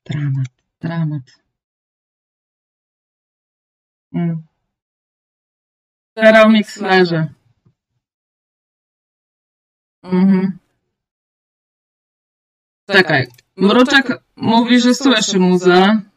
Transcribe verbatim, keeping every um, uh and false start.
Dramat, dramat. Mm. Stereo mix leży. Mhm. Czekaj. Mruczek mówi, że słyszy muzę.